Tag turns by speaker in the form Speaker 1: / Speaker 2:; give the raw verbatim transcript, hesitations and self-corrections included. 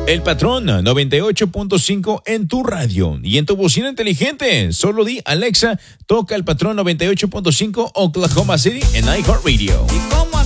Speaker 1: El Patrón noventa y ocho punto cinco en tu radio y en tu bocina inteligente. Solo di Alexa, toca El Patrón noventa y ocho punto cinco Oklahoma City en iHeartRadio.
Speaker 2: Y como